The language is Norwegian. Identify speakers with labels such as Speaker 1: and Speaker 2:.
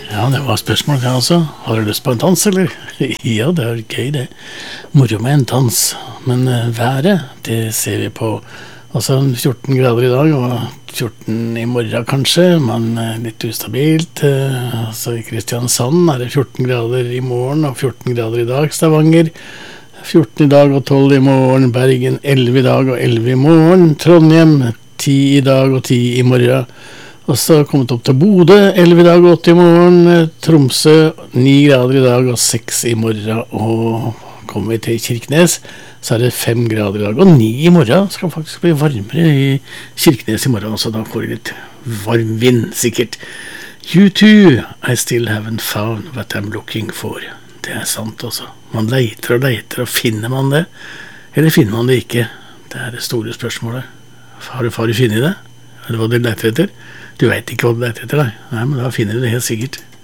Speaker 1: Ja, det var spørsmål det altså. Har du lyst på en dans, eller? Ja, det er gøy det. Moro med en dans. Men været, det ser vi på. Altså 14 grader i dag, og 14 i morgen kanskje, men litt ustabilt. Altså i Kristiansand er det 14 grader i morgen, og 14 grader i dag. Stavanger 14 i dag og 12 i morgen. Bergen 11 i dag og 11 i morgen. Trondheim 10 i dag og 10 i morgen. Og så kommet opp til Bodø, 11 i dag og 8 i morgen, Tromsø 9 grader i dag og 6 i morgen, og kommer vi til Kirkenes, så er det 5 grader i dag og 9 i morgen. Skal faktisk bli varmere i Kirkenes i morgen, så da får det litt varm vind, sikkert. U2, I still haven't found what I'm looking for. Det er sant også. Man leiter, og finner man det? Eller finner man det ikke? Det er det store spørsmålet. Har du funnet det? Eller hva du leiter etter? Du vet ikke hva du leter etter, nei, men da finner du det helt sikkert.